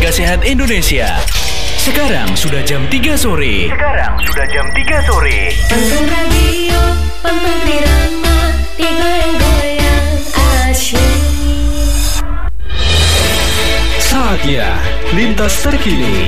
Olahraga Sehat Indonesia. Sekarang sudah jam 3 sore. Pantun radio, pantun irama, digoyang-goyang asyik. Saatnya Lintas Terkini.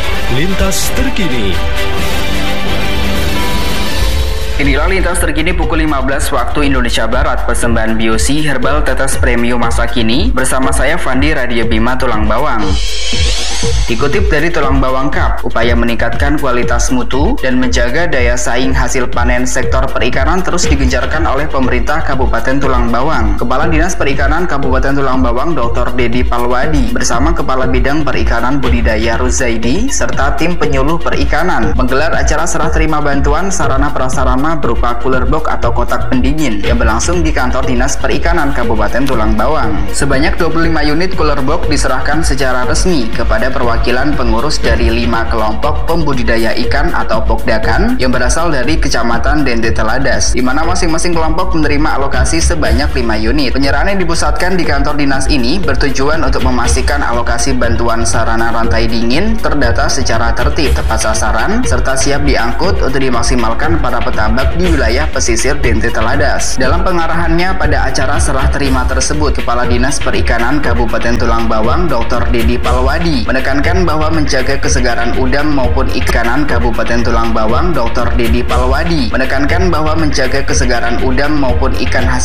Inilah Lintas Terkini pukul 15 waktu Indonesia Barat. Persembahan BioC Herbal Tetes Premium masa kini bersama saya Fandi Radia Bima Tulang Bawang. Dikutip dari Tulang Bawang Cup, upaya meningkatkan kualitas mutu dan menjaga daya saing hasil panen sektor perikanan terus digencarkan oleh pemerintah Kabupaten Tulang Bawang. Kepala Dinas Perikanan Kabupaten Tulang Bawang Dr. Dedi Palwadi bersama Kepala Bidang Perikanan Budidaya Ruzaidi serta tim penyuluh perikanan menggelar acara serah terima bantuan sarana prasarana berupa cooler box atau kotak pendingin yang berlangsung di kantor Dinas Perikanan Kabupaten Tulang Bawang. Sebanyak 25 unit cooler box diserahkan secara resmi kepada perwakilan pengurus dari 5 kelompok pembudidaya ikan atau Pokdakan yang berasal dari Kecamatan Dente Teladas, di mana masing-masing kelompok menerima alokasi sebanyak 5 unit. Penyerahan yang dipusatkan di kantor dinas ini bertujuan untuk memastikan alokasi bantuan sarana rantai dingin terdata secara tertib, tepat sasaran, serta siap diangkut untuk dimaksimalkan para petambak di wilayah pesisir Dente Teladas. Dalam pengarahannya pada acara serah terima tersebut, Kepala Dinas Perikanan Kabupaten Tulang Bawang Dr. Dedi Palwadi menekankan bahwa menjaga kesegaran udang maupun ikanan Kabupaten Tulang Bawang Dr. Dedi Palwadi menekankan bahwa menjaga kesegaran udang maupun ikan hasil